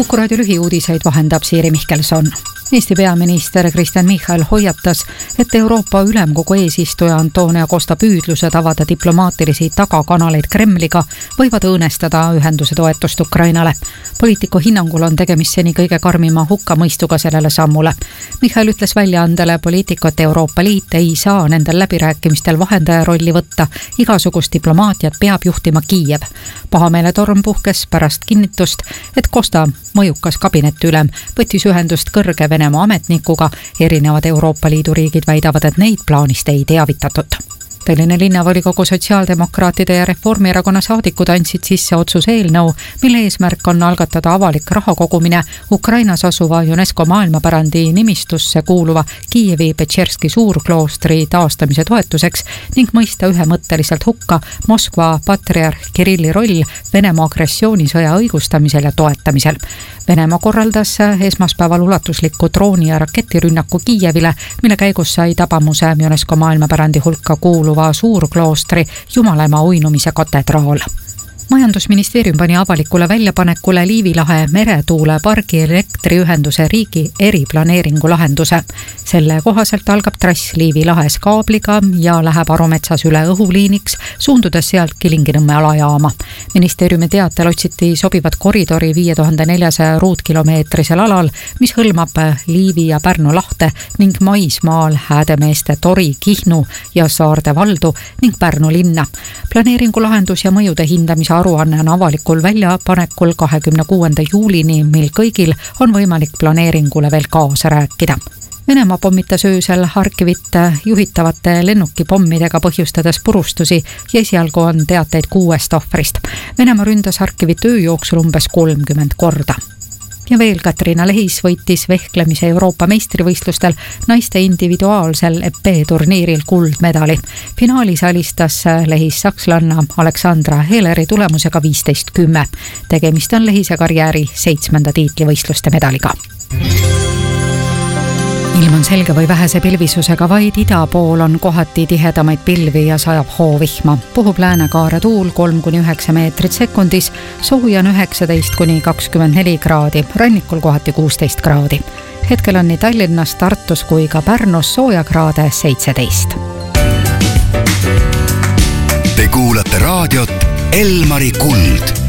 Kuku raadio lühiuudiseid vahendab Siiri Mihkelson. Eesti peaminister Kristen Michal hoiatas, et Euroopa Ülemkogu eesistuja Antonio Costa püüdlused avada diplomaatilisi tagakanaleid Kremliga võivad õõnestada ühenduse toetust Ukrainale. Poliitiku hinnangul on tegemist seni kõige karmima hukkamõistuga sellele sammule. Michal ütles väljaandele poliitiku, et Euroopa Liit ei saa nendel läbirääkimistel vahendaja rolli võtta. Igasugust diplomaatiat peab juhtima Kiiev. Pahameeletorm puhkes pärast kinnitust, et Costa mõjukas kabinetiülem võttis ühendust kõrge Venemaa ametnikuga. Erinevad Euroopa Liidu riigid väidavad, et neid plaanist ei teavitatud. Tallinna linnavolikogu sotsiaaldemokraatide ja Reformierakonna saadikud andsid sisse otsuse eelnõu, mille eesmärk on algatada avalik raha kogumine Ukrainas asuva UNESCO maailmapärandi nimistusse kuuluva Kiievi Petšerski suurkloostri taastamise toetuseks ning mõista ühemõtteliselt hukka Moskva patriarh Kirilli roll Venemaa agressioonisõja õigustamisel ja toetamisel. Venemaa korraldas esmaspäeval ulatusliku drooni- ja raketirünnaku Kiievile, mille käigus sai tabamuse UNESCO maailmapärandi hulka kuuluva suurkloostri Jumalaema uinumise katedraal. Majandusministeerium pani avalikule väljapanekule Liivi lahe meretuulepargi elektriühenduse riigi eriplaneeringu lahenduse. Selle kohaselt algab trass Liivi lahes kaabliga ja läheb Arumetsas üle õhuliiniks, suundudes sealt Kilingi-Nõmme alajaama. Ministeeriumi teatel otsiti sobivat koridori 5400 ruutkilomeetrisel alal, mis hõlmab Liivi ja Pärnu lahte ning maismaal Häädemeeste, Tori, Kihnu ja Saarde valdu ning Pärnu linna. Planeeringu lahendus ja mõjude hindamise aruanne on avalikul väljapanekul 26. juulini, mil kõigil on võimalik planeeringule veel kaasa rääkida. Venemaa pommitas öösel Harkivit juhitavate lennukipommidega põhjustades purustusi ja esialgu on teateid 6 ohvrist. Venemaa ründas Harkivit öö jooksul umbes 30 korda. Ja veel Katriina Lehis võitis vehklemise Euroopa meistrivõistlustel naiste individuaalsel EP-turniiril kuldmedali. Finaalis alistas Lehis sakslanna Aleksandra Heleri tulemusega 15-10. Tegemist on Lehise karjääri 7. tiitlivõistluste medaliga. Ilm on selge või vähese pilvisusega, vaid ida pool on kohati tihedamaid pilvi ja sajab hoovihma. Puhub läänekaare tuul 3-9 meetrit sekundis, sooja on 19-24 kraadi, rannikul kohati 16 kraadi. Hetkel on nii Tallinnas, Tartus kui ka Pärnus sooja kraade 17. Te kuulate raadiot Elmari Kuld.